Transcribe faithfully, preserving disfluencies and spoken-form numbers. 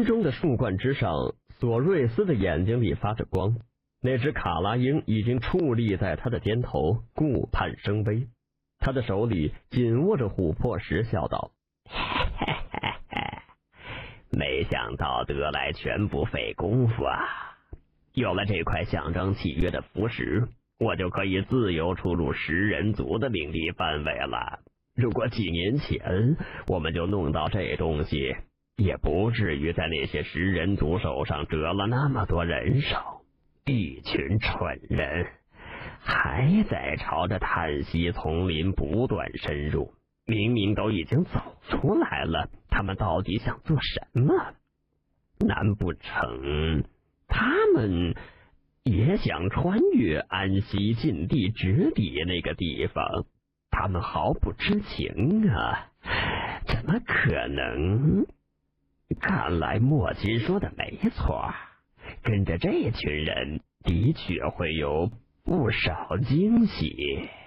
中的树冠之上，索瑞斯的眼睛里发着光。那只卡拉鹰已经矗立在他的肩头，顾盼生威。他的手里紧握着琥珀石，笑道：没想到得来全不费功夫啊！有了这块象征契约的符石，我就可以自由出入食人族的领地范围了。如果几年前我们就弄到这东西，也不至于在那些食人族手上折了那么多人手。一群蠢人还在朝着叹息丛林不断深入，明明都已经走出来了，他们到底想做什么？难不成他们也想穿越安息禁地直抵那个地方？他们毫不知情啊！怎么可能？看来莫奇说的没错，跟着这群人的确会有不少惊喜。